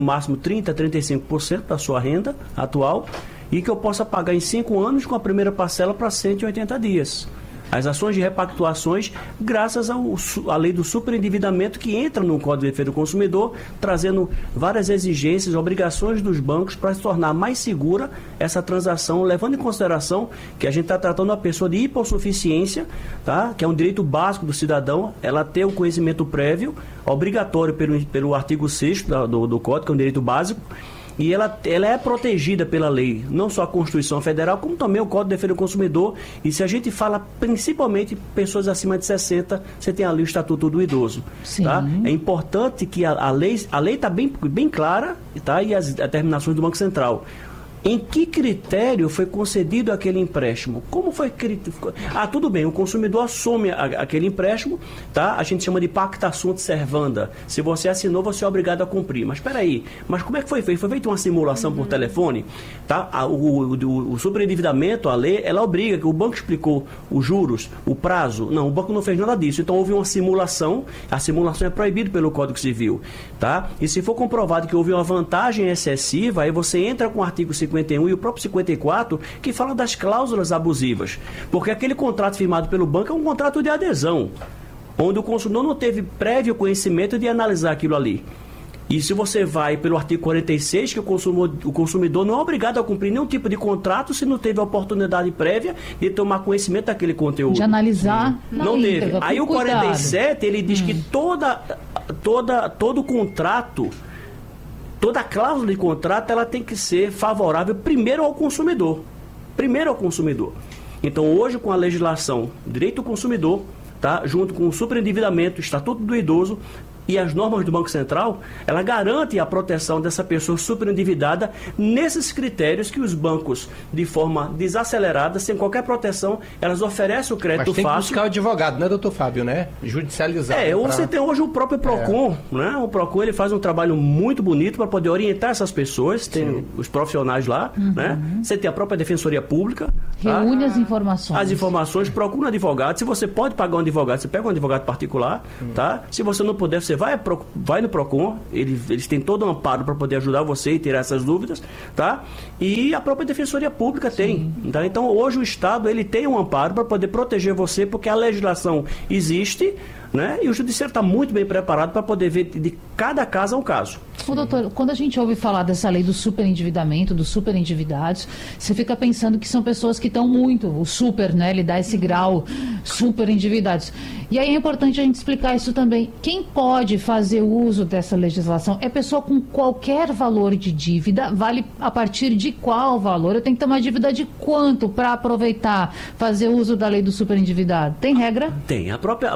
no máximo 30% a 35% da sua renda atual e que eu possa pagar em 5 anos com a primeira parcela para 180 dias. As ações de repactuações, graças à lei do superendividamento que entra no Código de Defesa do Consumidor, trazendo várias exigências, obrigações dos bancos para se tornar mais segura essa transação, levando em consideração que a gente está tratando uma pessoa de hipossuficiência, tá? Que é um direito básico do cidadão, ela ter o conhecimento prévio, obrigatório pelo artigo 6º do Código, que é um direito básico, e ela é protegida pela lei, não só a Constituição Federal, como também o Código de Defesa do Consumidor. E se a gente fala principalmente pessoas acima de 60, você tem ali o Estatuto do Idoso. Tá? É importante que a lei está bem clara, tá? E as determinações do Banco Central. Em que critério foi concedido aquele empréstimo? Como foi... tudo bem, o consumidor assume aquele empréstimo, tá? A gente chama de pacta sunt servanda. Se você assinou, você é obrigado a cumprir. Mas espera aí, como é que foi feito? Foi feita uma simulação por telefone? Tá? O superendividamento, a lei, ela obriga, que o banco explicou os juros, o prazo. Não, o banco não fez nada disso. Então houve uma simulação, a simulação é proibida pelo Código Civil. Tá? E se for comprovado que houve uma vantagem excessiva, aí você entra com o artigo 51 e o próprio 54, que fala das cláusulas abusivas. Porque aquele contrato firmado pelo banco é um contrato de adesão, onde o consumidor não teve prévio conhecimento de analisar aquilo ali. E se você vai pelo artigo 46, que o consumidor não é obrigado a cumprir nenhum tipo de contrato se não teve a oportunidade prévia de tomar conhecimento daquele conteúdo. De analisar. Não teve. Aí o 47, ele diz que todo contrato, toda cláusula de contrato, ela tem que ser favorável primeiro ao consumidor. Então, hoje, com a legislação Direito do Consumidor, tá, junto com o superendividamento, Estatuto do Idoso e as normas do Banco Central, ela garante a proteção dessa pessoa superendividada nesses critérios que os bancos, de forma desacelerada, sem qualquer proteção, elas oferecem o crédito fácil. Mas tem que buscar o advogado, né, doutor Fábio, né? Judicializar. Você tem hoje o próprio PROCON, né? O PROCON, ele faz um trabalho muito bonito para poder orientar essas pessoas, tem os profissionais lá, né? Você tem a própria Defensoria Pública. Reúne as informações. As informações, procura um advogado. Se você pode pagar um advogado, você pega um advogado particular, tá? Se você não puder, você vai no PROCON, eles têm todo um amparo para poder ajudar você e tirar essas dúvidas, tá? E a própria Defensoria Pública tem, tá? Então, hoje o Estado, ele tem um amparo para poder proteger você, porque a legislação existe, né? E o Judiciário está muito bem preparado para poder ver de cada caso a um caso. Ô, doutor, quando a gente ouve falar dessa lei do superendividamento, dos superendividados, você fica pensando que são pessoas que estão muito, o super, né? Ele dá esse grau, superendividados. E aí é importante a gente explicar isso também. Quem pode fazer uso dessa legislação é pessoa com qualquer valor de dívida, vale a partir de qual valor? Eu tenho que ter uma dívida de quanto para aproveitar, fazer uso da lei do superendividado? Tem regra? Tem. A própria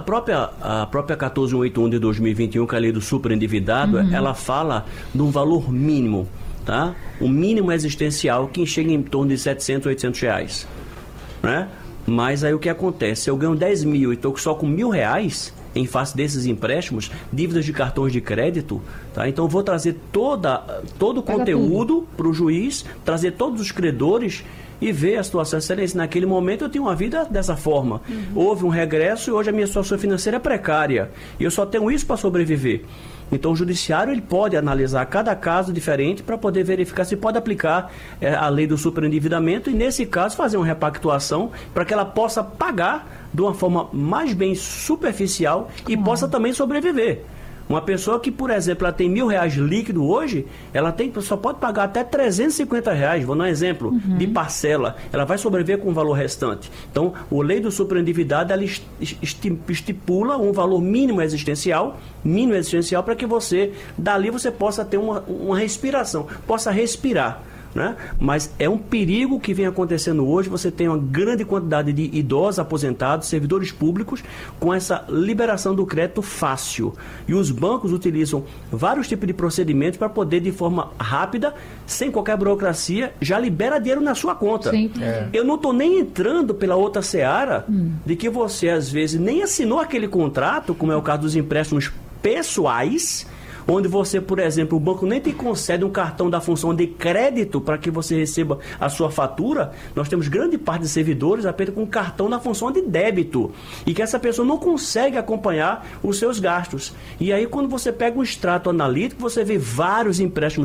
1481 de 2021, que é a lei do superendividado, ela fala de um valor mínimo, tá? O mínimo existencial que chega em torno de 700, 800 reais, né? Mas aí o que acontece? Se eu ganho 10 mil e estou só com R$1.000 em face desses empréstimos, dívidas de cartões de crédito, tá? Então eu vou trazer todo o conteúdo para o juiz, trazer todos os credores e ver a situação. Excelência, naquele momento eu tinha uma vida dessa forma. Houve um regresso e hoje a minha situação financeira é precária. E eu só tenho isso para sobreviver. Então o judiciário, ele pode analisar cada caso diferente para poder verificar se pode aplicar a lei do superendividamento e, nesse caso, fazer uma repactuação para que ela possa pagar de uma forma mais bem superficial e possa também sobreviver. Uma pessoa que, por exemplo, ela tem R$1.000 líquido hoje, ela só pode pagar até R$350, vou dar um exemplo, de parcela. Ela vai sobreviver com o valor restante. Então, a lei do superendividado, ela estipula um valor mínimo existencial para que você, dali você possa ter uma respiração, possa respirar. Né? Mas é um perigo que vem acontecendo hoje. Você tem uma grande quantidade de idosos aposentados, servidores públicos, com essa liberação do crédito fácil. E os bancos utilizam vários tipos de procedimentos para poder, de forma rápida, sem qualquer burocracia, já libera dinheiro na sua conta. Eu não estou nem entrando pela outra seara de que você, às vezes, nem assinou aquele contrato, como é o caso dos empréstimos pessoais, onde você, por exemplo, o banco nem te concede um cartão da função de crédito para que você receba a sua fatura. Nós temos grande parte de servidores apenas com cartão na função de débito, e que essa pessoa não consegue acompanhar os seus gastos. E aí, quando você pega um extrato analítico, você vê vários empréstimos